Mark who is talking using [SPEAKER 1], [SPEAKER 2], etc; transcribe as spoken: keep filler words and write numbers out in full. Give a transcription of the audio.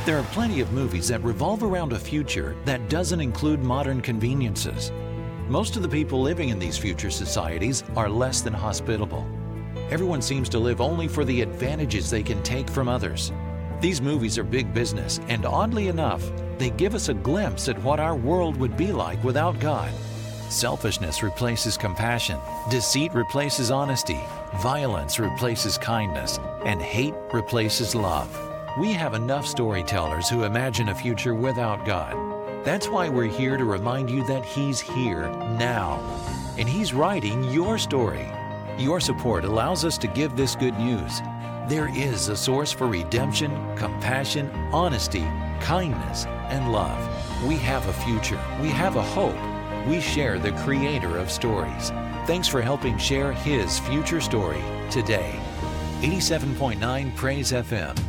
[SPEAKER 1] There are plenty of movies that revolve around a future that doesn't include modern conveniences. Most of the people living in these future societies are less than hospitable. Everyone seems to live only for the advantages they can take from others. These movies are big business, and oddly enough, they give us a glimpse at what our world would be like without God. Selfishness replaces compassion, deceit replaces honesty, violence replaces kindness, and hate replaces love. We have enough storytellers who imagine a future without God. That's why we're here to remind you that He's here now, and He's writing your story. Your support allows us to give this good news. There is a source for redemption, compassion, honesty, kindness, and love. We have a future. We have a hope. We share the Creator of stories. Thanks for helping share His future story today. eighty-seven point nine Praise F M.